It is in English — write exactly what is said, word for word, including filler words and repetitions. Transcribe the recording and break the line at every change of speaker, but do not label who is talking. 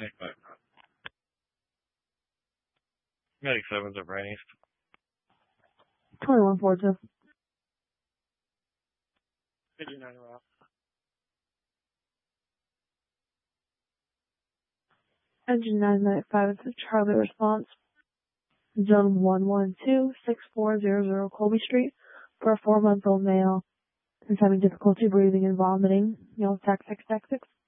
ninety-five. Medic seven's at Brand East.
twenty-one forty-two.
fifty-nine Rock.
Engine nine ninety-five to Charlie response. Zone one one two six four zero zero Colby Street for a four-month-old male who's having difficulty breathing and vomiting. Yellow tax six tax six.